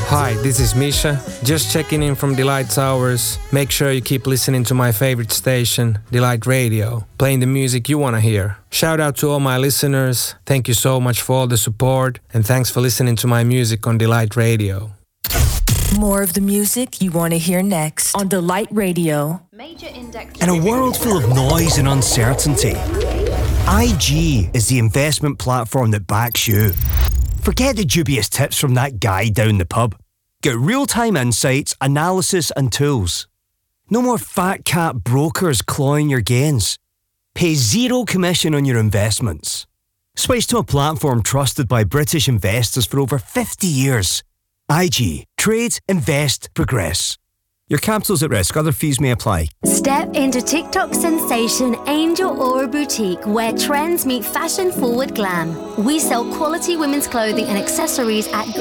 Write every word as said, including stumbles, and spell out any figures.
Hi, this is Misha. Just checking in from Delight Towers. Make sure you keep listening to my favorite station, Delight Radio, playing the music you want to hear. Shout out to all my listeners. Thank you so much for all the support, and thanks for listening to my music on Delight Radio. More of the music you want to hear next on Delight Radio. Major index. In a world full of noise and uncertainty, I G is the investment platform that backs you. Forget the dubious tips from that guy down the pub. Get real-time insights, analysis and tools. No more fat cat brokers clawing your gains. Pay zero commission on your investments. Switch to a platform trusted by British investors for over fifty years. I G. Trade, invest, progress. Your capital's at risk. Other fees may apply. Step into TikTok sensation Angel Aura Boutique, where trends meet fashion-forward glam. We sell quality women's clothing and accessories at